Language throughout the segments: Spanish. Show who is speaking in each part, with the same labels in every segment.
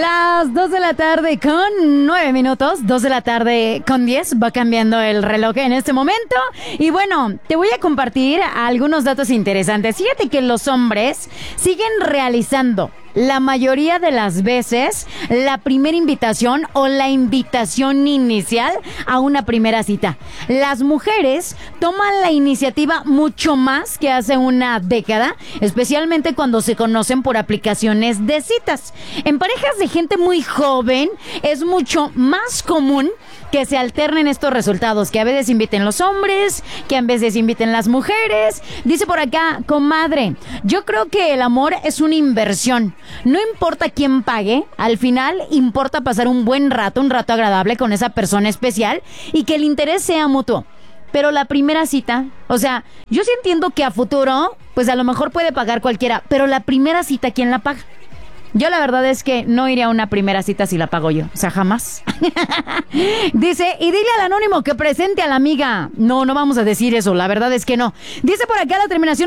Speaker 1: Las 2 de la tarde con 9 minutos, 2 de la tarde con 10, va cambiando el reloj en este momento. Y bueno, te voy a compartir algunos datos interesantes. Fíjate que los hombres siguen realizando la mayoría de las veces la primera invitación o la invitación inicial a una primera cita. Las mujeres toman la iniciativa mucho más que hace una década, especialmente cuando se conocen por aplicaciones de citas. En parejas de gente muy joven es mucho más común que se alternen estos resultados, que a veces inviten los hombres, que a veces inviten las mujeres. Dice por acá, comadre, yo creo que el amor es una inversión. No importa quién pague, al final importa pasar un buen rato, un rato agradable con esa persona especial y que el interés sea mutuo. Pero la primera cita, o sea, yo sí entiendo que a futuro, pues a lo mejor puede pagar cualquiera, pero la primera cita, ¿quién la paga? Yo la verdad es que no iría a una primera cita si la pago yo. O sea, jamás. Dice, y dile al anónimo que presente a la amiga. No vamos a decir eso. La verdad es que no. Dice por acá la terminación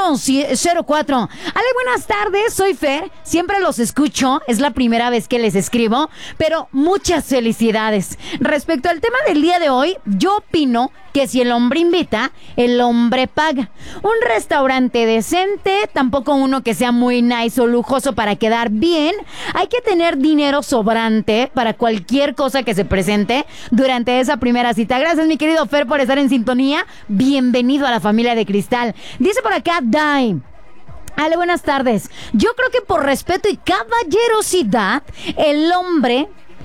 Speaker 1: 8104. Ale, buenas tardes. Soy Fer. Siempre los escucho. Es la primera vez que les escribo. Pero muchas felicidades. Respecto al tema del día de hoy, yo opino que si el hombre invita, el hombre paga. Un restaurante decente, tampoco uno que sea muy nice o lujoso para quedar bien. Hay que tener dinero sobrante para cualquier cosa que se presente durante esa primera cita. Gracias, mi querido Fer, por estar en sintonía. Bienvenido a la familia de Cristal. Dice por acá, Dai. Ale, buenas tardes. Yo creo que por respeto y caballerosidad, el hombre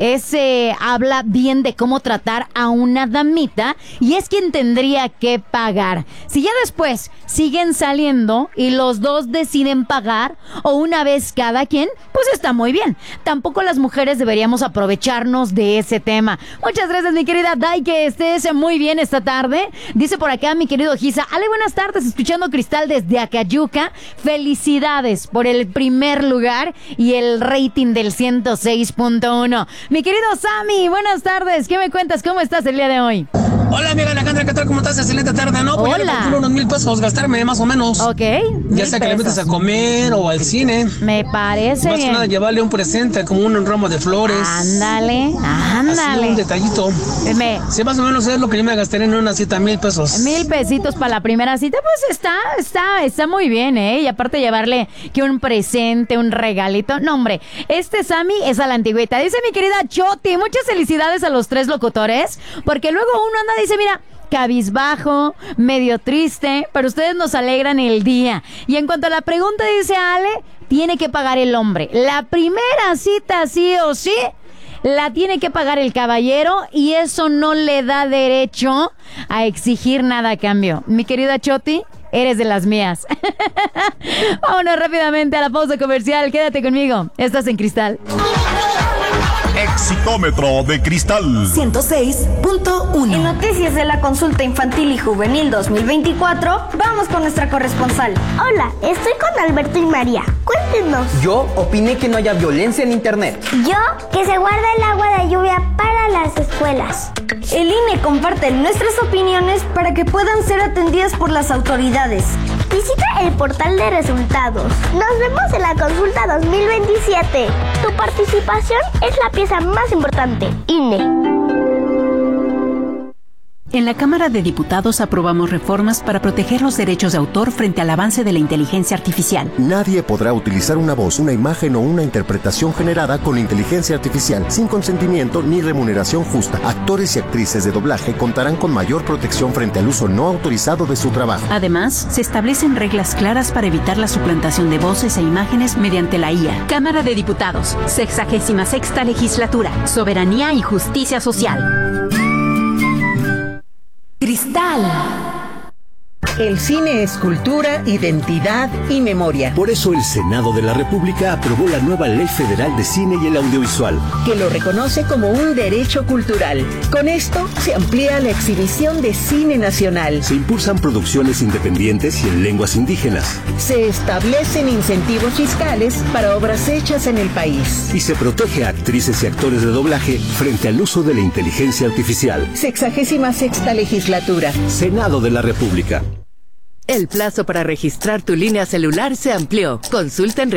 Speaker 1: habla bien de cómo tratar a una damita y es quien tendría que pagar. Si ya después siguen saliendo y los dos deciden pagar o una vez cada quien, pues está muy bien. Tampoco las mujeres deberíamos aprovecharnos de ese tema. Muchas gracias, mi querida Dai, que estés muy bien esta tarde. Dice por acá mi querido Giza, Ale, buenas tardes, escuchando Cristal desde Acayuca. Felicidades por el primer lugar y el rating del 106.1. Mi querido Sammy, buenas tardes. ¿Qué me cuentas? ¿Cómo estás el día de hoy?
Speaker 2: Hola, amiga Alejandra, ¿qué tal? ¿Cómo estás? Excelente tarde, ¿no? Pues
Speaker 1: hola.
Speaker 2: Yo le calculo unos 1,000 pesos gastarme, más o menos.
Speaker 1: Ok.
Speaker 2: Ya sea que le metas a comer o al cine.
Speaker 1: Me parece
Speaker 2: más
Speaker 1: bien.
Speaker 2: Más nada, llevarle un presente, como un ramo de flores.
Speaker 1: Ándale.
Speaker 2: Así, un detallito. Sí, más o menos es lo que yo me gastaría en una cita, 1,000 pesos.
Speaker 1: 1,000 pesitos para la primera cita, pues está muy bien, ¿eh? Y aparte llevarle que un presente, un regalito. No, hombre, Sammy es a la antigüita. Dice mi querida Choti, muchas felicidades a los 3 locutores, porque luego uno anda y dice, mira, cabizbajo, medio triste, pero ustedes nos alegran el día. Y en cuanto a la pregunta, dice Ale, tiene que pagar el hombre. La primera cita, sí o sí, la tiene que pagar el caballero y eso no le da derecho a exigir nada a cambio. Mi querida Choti, eres de las mías. Vámonos rápidamente a la pausa comercial. Quédate conmigo. Estás en Cristal.
Speaker 3: Exitómetro de Cristal
Speaker 4: 106.1.
Speaker 5: En noticias de la consulta infantil y juvenil 2024, vamos con nuestra corresponsal.
Speaker 6: Hola, estoy con Alberto y María. Cuéntenos.
Speaker 7: Yo opiné que no haya violencia en internet.
Speaker 6: Yo, que se guarda el agua de lluvia para las escuelas.
Speaker 5: El INE comparte nuestras opiniones para que puedan ser atendidas por las autoridades.
Speaker 6: Visita el portal de resultados. Nos vemos en la consulta 2027. Tu participación es la pieza más importante. INE.
Speaker 8: En la Cámara de Diputados aprobamos reformas para proteger los derechos de autor frente al avance de la inteligencia artificial.
Speaker 9: Nadie podrá utilizar una voz, una imagen o una interpretación generada con inteligencia artificial sin consentimiento ni remuneración justa. Actores y actrices de doblaje contarán con mayor protección frente al uso no autorizado de su trabajo.
Speaker 8: Además, se establecen reglas claras para evitar la suplantación de voces e imágenes mediante la IA. Cámara de Diputados, 66ª Legislatura, Soberanía y Justicia Social.
Speaker 4: Cristal. El cine es cultura, identidad y memoria.
Speaker 10: Por eso el Senado de la República aprobó la nueva Ley Federal de Cine y el Audiovisual,
Speaker 4: que lo reconoce como un derecho cultural. Con esto se amplía la exhibición de cine nacional.
Speaker 10: Se impulsan producciones independientes y en lenguas indígenas.
Speaker 4: Se establecen incentivos fiscales para obras hechas en el país.
Speaker 10: Y se protege a actrices y actores de doblaje frente al uso de la inteligencia artificial.
Speaker 4: 66ª Legislatura.
Speaker 10: Senado de la República.
Speaker 3: El plazo para registrar tu línea celular se amplió. Consulta en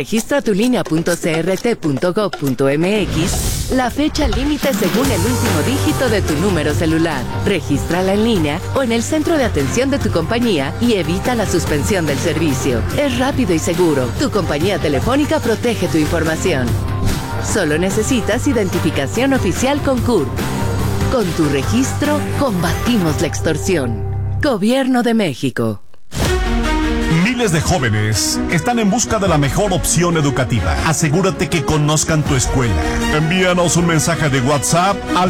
Speaker 3: registratulinea.crt.gov.mx la fecha límite según el último dígito de tu número celular. Regístrala en línea o en el centro de atención de tu compañía y evita la suspensión del servicio. Es rápido y seguro. Tu compañía telefónica protege tu información. Solo necesitas identificación oficial con CURP. Con tu registro, combatimos la extorsión. Gobierno de México.
Speaker 11: Miles de jóvenes están en busca de la mejor opción educativa. Asegúrate que conozcan tu escuela. Envíanos un mensaje de WhatsApp al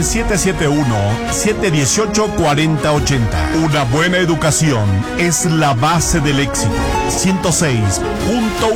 Speaker 11: 771-718-4080. Una buena educación es la base del éxito. 106.9